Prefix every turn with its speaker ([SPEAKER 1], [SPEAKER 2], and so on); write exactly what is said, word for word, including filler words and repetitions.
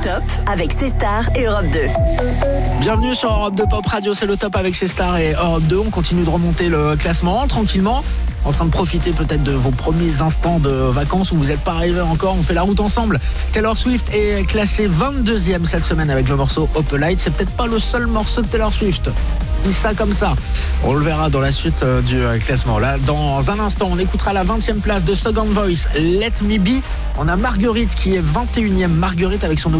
[SPEAKER 1] Top avec C Stars et Europe deux.
[SPEAKER 2] Bienvenue sur Europe deux Pop Radio, c'est le Top avec C Stars et Europe deux. On continue de remonter le classement tranquillement, en train de profiter peut-être de vos premiers instants de vacances où vous n'êtes pas arrivés encore. On fait la route ensemble. Taylor Swift est classée vingt-deuxième cette semaine avec le morceau Opalite. C'est peut-être pas le seul morceau de Taylor Swift. Dis ça comme ça. On le verra dans la suite euh, du euh, classement. Là, dans un instant, on écoutera la vingtième place de Second Voice, Let Me Be. On a Marguerite qui est vingt et unième. Marguerite avec son nouveau